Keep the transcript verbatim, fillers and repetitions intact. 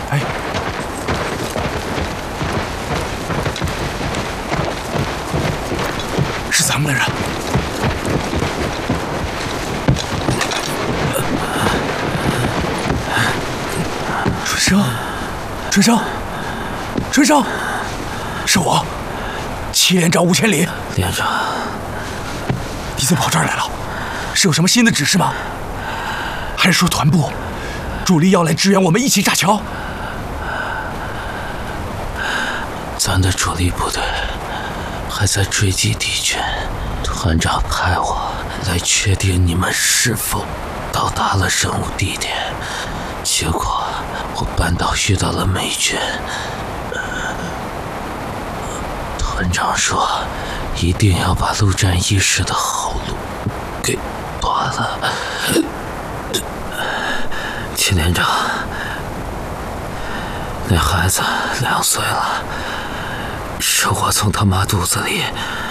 哎，是咱们的人。春生，春生，春生，是我，祁连长吴千里。 连长， 你怎么跑这儿来了？是有什么新的指示吗？还是说团部主力要来支援我们一起炸桥？ 咱的主力部队还在追击敌军，团长派我来确定你们是否到达了任务地点。结果我半道遇到了美军，团长说一定要把陆战一师的后路给断了。祁连长，那孩子两岁了，是我从他妈肚子里